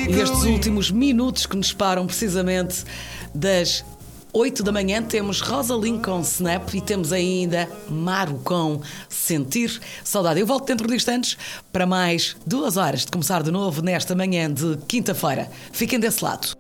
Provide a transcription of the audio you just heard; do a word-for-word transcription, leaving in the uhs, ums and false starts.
Estes últimos minutos que nos param precisamente das oito da manhã, temos Rosaline com Snap e temos ainda Maru com Sentir Saudade. Eu volto dentro de instantes para mais duas horas de começar de novo nesta manhã de quinta-feira. Fiquem desse lado.